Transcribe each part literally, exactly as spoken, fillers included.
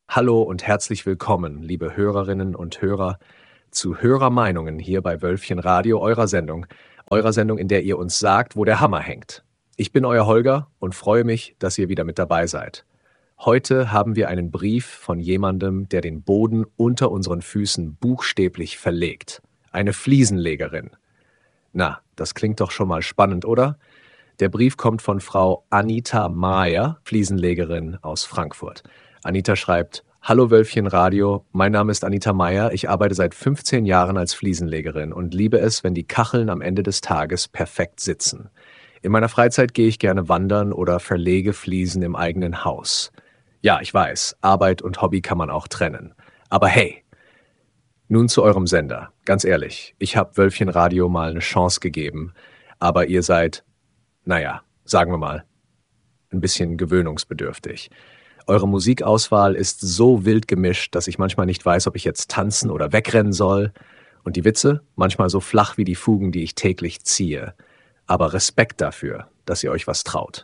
Hallo und herzlich willkommen, liebe Hörerinnen und Hörer, zu Hörermeinungen hier bei Wölfchen Radio, eurer Sendung. Eurer Sendung, in der ihr uns sagt, wo der Hammer hängt. Ich bin euer Holger und freue mich, dass ihr wieder mit dabei seid. Heute haben wir einen Brief von jemandem, der den Boden unter unseren Füßen buchstäblich verlegt. Eine Fliesenlegerin. Na, das klingt doch schon mal spannend, oder? Der Brief kommt von Frau Anita Mayer, Fliesenlegerin aus Frankfurt. Anita schreibt: Hallo Wölfchen Radio, mein Name ist Anita Mayer, ich arbeite seit fünfzehn Jahren als Fliesenlegerin und liebe es, wenn die Kacheln am Ende des Tages perfekt sitzen. In meiner Freizeit gehe ich gerne wandern oder verlege Fliesen im eigenen Haus. Ja, ich weiß, Arbeit und Hobby kann man auch trennen. Aber hey, nun zu eurem Sender. Ganz ehrlich, ich habe Wölfchen Radio mal eine Chance gegeben, aber ihr seid, naja, sagen wir mal, ein bisschen gewöhnungsbedürftig. Eure Musikauswahl ist so wild gemischt, dass ich manchmal nicht weiß, ob ich jetzt tanzen oder wegrennen soll. Und die Witze manchmal so flach wie die Fugen, die ich täglich ziehe. Aber Respekt dafür, dass ihr euch was traut.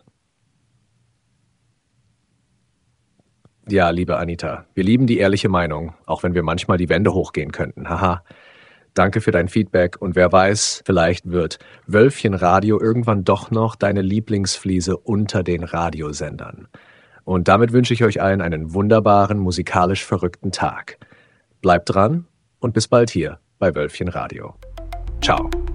Ja, liebe Anita, wir lieben die ehrliche Meinung, auch wenn wir manchmal die Wände hochgehen könnten. Haha. Danke für dein Feedback und wer weiß, vielleicht wird Wölfchen Radio irgendwann doch noch deine Lieblingsfliese unter den Radiosendern. Und damit wünsche ich euch allen einen wunderbaren, musikalisch verrückten Tag. Bleibt dran und bis bald hier bei Wölfchen Radio. Ciao.